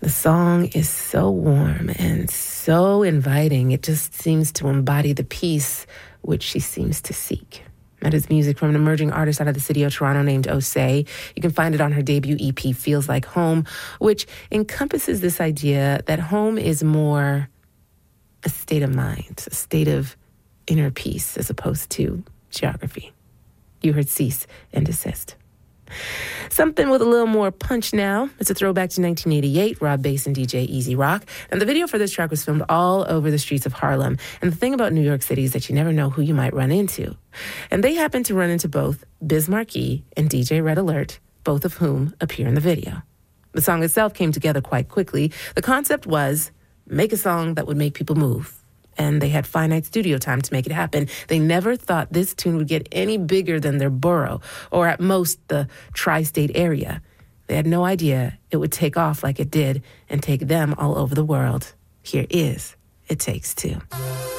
The song is so warm and so inviting. It just seems to embody the peace which she seems to seek. That is music from an emerging artist out of the city of Toronto named Osei. You can find it on her debut EP, Feels Like Home, which encompasses this idea that home is more a state of mind, a state of inner peace, as opposed to geography. You heard Cease and Desist. Something with a little more punch now. It's a throwback to 1988, Rob Bass and DJ Easy Rock. And the video for this track was filmed all over the streets of Harlem. And the thing about New York City is that you never know who you might run into. And they happened to run into both Biz Markie and DJ Red Alert, both of whom appear in the video. The song itself came together quite quickly. The concept was make a song that would make people move. And they had finite studio time to make it happen. They never thought this tune would get any bigger than their borough, or at most the tri-state area. They had no idea it would take off like it did and take them all over the world. Here is It Takes Two.